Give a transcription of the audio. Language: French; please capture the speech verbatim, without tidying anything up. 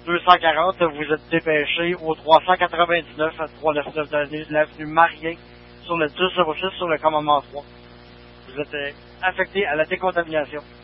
deux cent quarante, vous êtes dépêché au trois cent quatre-vingt-dix-neuf à trois cent quatre-vingt-dix-neuf de l'avenue Marien, sur le dix zéro six sur le commandement trois. Vous êtes euh, affecté à la décontamination.